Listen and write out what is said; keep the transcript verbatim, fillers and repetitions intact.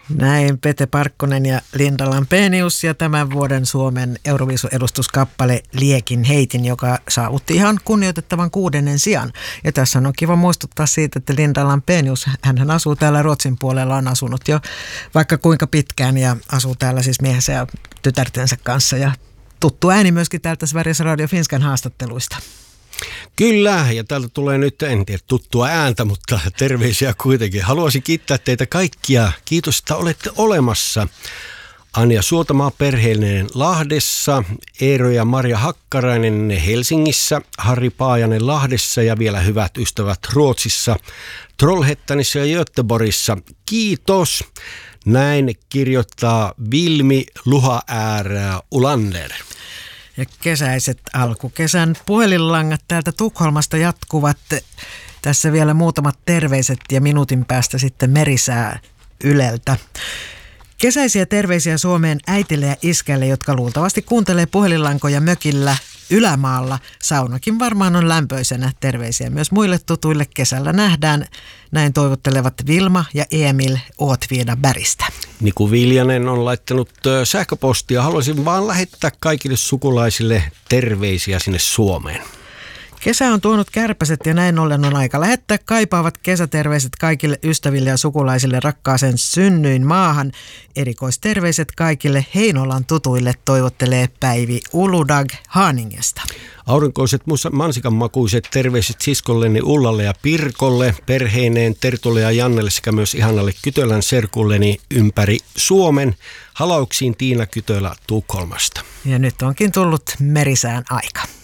Näin Pete Parkkonen ja Linda Lampenius ja tämän vuoden Suomen Euroviisu-edustuskappale Liekin heitin, joka saavutti ihan kunnioitettavan kuudennen sijan. Ja tässä on kiva muistuttaa siitä, että Linda Lampenius, hänhän asuu täällä Ruotsin puolella, on asunut jo vaikka kuinka pitkään ja asuu täällä siis miehensä ja tytärtensä kanssa. Ja tuttu ääni myöskin täältä Sveriges Radio Finskan haastatteluista. Kyllä, ja täältä tulee nyt, en tiedä tuttua ääntä, mutta terveisiä kuitenkin. Haluaisin kiittää teitä kaikkia. Kiitos, että olette olemassa. Anja Suotamaa perheellinen Lahdessa, Eero ja Marja Hakkarainen Helsingissä, Harri Paajanen Lahdessa ja vielä hyvät ystävät Ruotsissa, Trollhättanissa ja Göteborgissa. Kiitos. Näin kirjoittaa Vilmi Luha-Äärä Ulander. Ja kesäiset alkukesän puhelinlangat täältä Tukholmasta jatkuvat. Tässä vielä muutamat terveiset ja minuutin päästä sitten merisää Yleltä. Kesäisiä terveisiä Suomeen äitille ja iskälle, jotka luultavasti kuuntelee puhelinlankoja mökillä Ylämaalla. Saunakin varmaan on lämpöisenä. Terveisiä myös muille tutuille kesällä nähdään. Näin toivottelevat Vilma ja Emil Åtvidabergistä. Niku Viljanen on laittanut sähköpostia. Haluaisin vaan lähettää kaikille sukulaisille terveisiä sinne Suomeen. Kesä on tuonut kärpäset ja näin ollen on aika lähettää kaipaavat kesäterveiset kaikille ystäville ja sukulaisille rakkaaseen synnyin maahan. Erikoisterveiset kaikille Heinolan tutuille toivottelee Päivi Uludag Haaningesta. Aurinkoiset mansikanmakuiset terveiset siskolleni Ullalle ja Pirkolle, perheineen Tertulle ja Jannelle sekä myös ihanalle Kytölän serkulleni ympäri Suomen. Halauksiin Tiina Kytölä Tukholmasta. Ja nyt onkin tullut merisään aika.